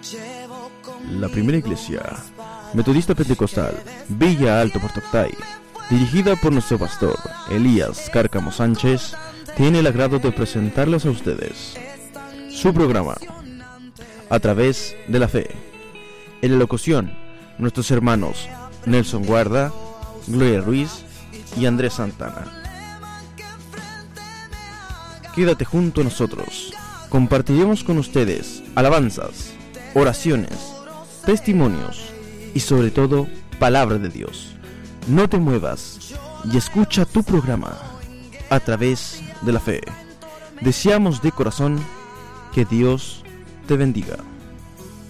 La primera iglesia metodista pentecostal Villa Alto Puerto Octay, dirigida por nuestro pastor Elías Cárcamo Sánchez, tiene el agrado de presentarles a ustedes su programa A Través de la Fe. En la locución, nuestros hermanos Nelson Guarda, Gloria Ruiz y Andrés Santana. Quédate junto a nosotros. Compartiremos con ustedes alabanzas, oraciones, testimonios y sobre todo, palabra de Dios. No te muevas y escucha tu programa A Través de la Fe. Deseamos de corazón que Dios te bendiga.